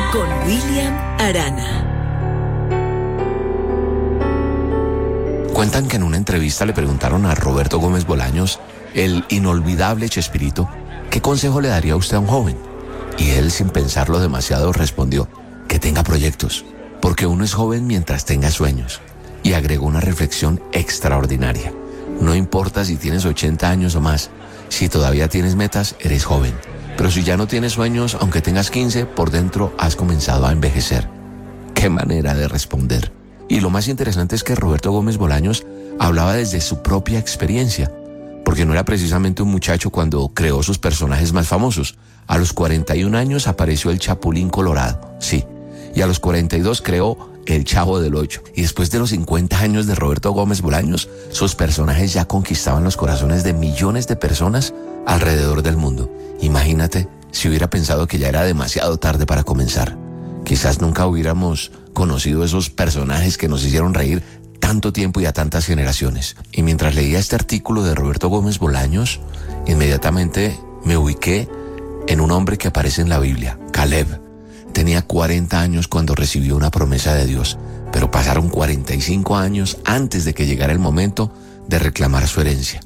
con William Arana. Cuentan que en una entrevista le preguntaron a Roberto Gómez Bolaños, el inolvidable Chespirito, ¿qué consejo le daría a usted a un joven? Y él, sin pensarlo demasiado, respondió, que tenga proyectos, porque uno es joven mientras tenga sueños. Y agregó una reflexión extraordinaria. No importa si tienes 80 años o más, si todavía tienes metas, eres joven. Pero si ya no tienes sueños, aunque tengas 15, por dentro has comenzado a envejecer. ¡Qué manera de responder! Y lo más interesante es que Roberto Gómez Bolaños hablaba desde su propia experiencia, porque no era precisamente un muchacho cuando creó sus personajes más famosos. A los 41 años apareció el Chapulín Colorado, sí, y a los 42 creó el Chavo del Ocho. Y después de los 50 años de Roberto Gómez Bolaños, sus personajes ya conquistaban los corazones de millones de personas alrededor del mundo. Imagínate si hubiera pensado que ya era demasiado tarde para comenzar. Quizás nunca hubiéramos conocido esos personajes que nos hicieron reír tanto tiempo y a tantas generaciones. Y mientras leía este artículo de Roberto Gómez Bolaños, inmediatamente me ubiqué en un hombre que aparece en la Biblia, Caleb. Tenía 40 años cuando recibió una promesa de Dios, pero pasaron 45 años antes de que llegara el momento de reclamar su herencia.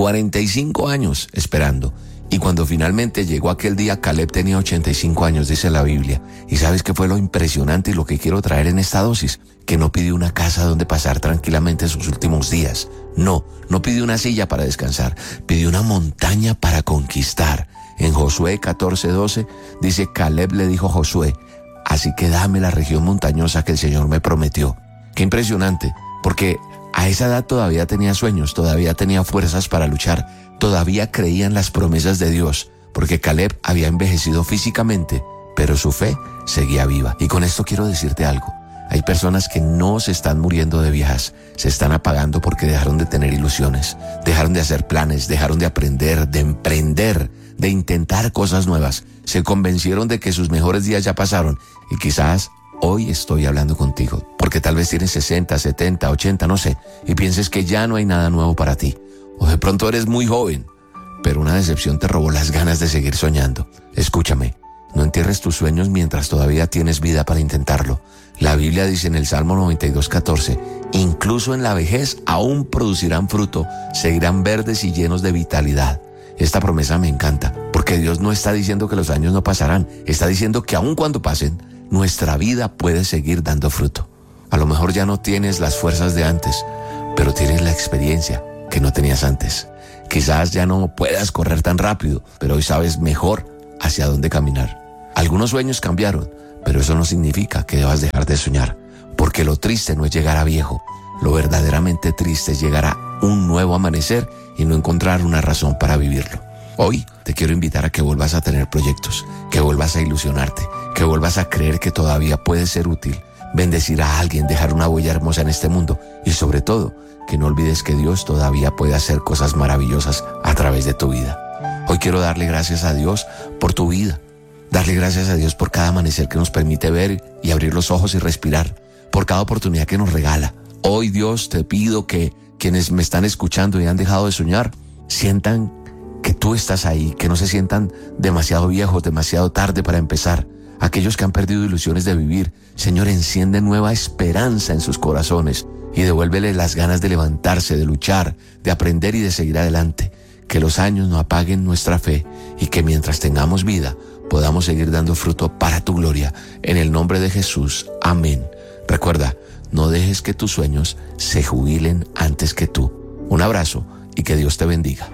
45 años esperando. Y cuando finalmente llegó aquel día, Caleb tenía 85 años, dice la Biblia. ¿Y sabes qué fue lo impresionante y lo que quiero traer en esta dosis? Que no pidió una casa donde pasar tranquilamente sus últimos días. No pidió una silla para descansar. Pidió una montaña para conquistar. En Josué 14:12 dice, Caleb le dijo a Josué, así que dame la región montañosa que el Señor me prometió. Qué impresionante, porque a esa edad todavía tenía sueños, todavía tenía fuerzas para luchar. Todavía creía en las promesas de Dios, porque Caleb había envejecido físicamente, pero su fe seguía viva. Y con esto quiero decirte algo. Hay personas que no se están muriendo de viejas, se están apagando porque dejaron de tener ilusiones, dejaron de hacer planes, dejaron de aprender, de emprender, de intentar cosas nuevas. Se convencieron de que sus mejores días ya pasaron y quizás hoy estoy hablando contigo, porque tal vez tienes 60, 70, 80, no sé, y pienses que ya no hay nada nuevo para ti. O de pronto eres muy joven, pero una decepción te robó las ganas de seguir soñando. Escúchame, no entierres tus sueños mientras todavía tienes vida para intentarlo. La Biblia dice en el Salmo 92:14, incluso en la vejez aún producirán fruto, seguirán verdes y llenos de vitalidad. Esta promesa me encanta, porque Dios no está diciendo que los años no pasarán, está diciendo que aun cuando pasen, nuestra vida puede seguir dando fruto. A lo mejor ya no tienes las fuerzas de antes, pero tienes la experiencia que no tenías antes. Quizás ya no puedas correr tan rápido, pero hoy sabes mejor hacia dónde caminar. Algunos sueños cambiaron, pero eso no significa que debas dejar de soñar, porque lo triste no es llegar a viejo, lo verdaderamente triste es llegar a un nuevo amanecer y no encontrar una razón para vivirlo. Hoy te quiero invitar a que vuelvas a tener proyectos, que vuelvas a ilusionarte, que vuelvas a creer que todavía puedes ser útil, bendecir a alguien, dejar una huella hermosa en este mundo y sobre todo, que no olvides que Dios todavía puede hacer cosas maravillosas a través de tu vida. Hoy quiero darle gracias a Dios por tu vida, darle gracias a Dios por cada amanecer que nos permite ver y abrir los ojos y respirar, por cada oportunidad que nos regala. Hoy, Dios, te pido que quienes me están escuchando y han dejado de soñar, sientan que tú estás ahí, que no se sientan demasiado viejos, demasiado tarde para empezar. Aquellos que han perdido ilusiones de vivir, Señor, enciende nueva esperanza en sus corazones y devuélvele las ganas de levantarse, de luchar, de aprender y de seguir adelante. Que los años no apaguen nuestra fe y que mientras tengamos vida podamos seguir dando fruto para tu gloria. En el nombre de Jesús, amén. Recuerda, no dejes que tus sueños se jubilen antes que tú. Un abrazo y que Dios te bendiga.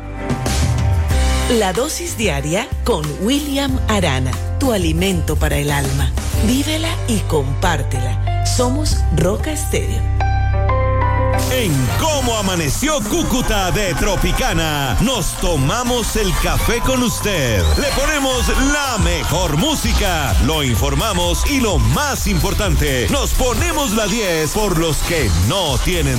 La dosis diaria con William Arana, tu alimento para el alma. Vívela y compártela. Somos Roca Estéreo. En Cómo Amaneció Cúcuta de Tropicana, nos tomamos el café con usted. Le ponemos la mejor música, lo informamos y lo más importante, nos ponemos la 10 por los que no tienen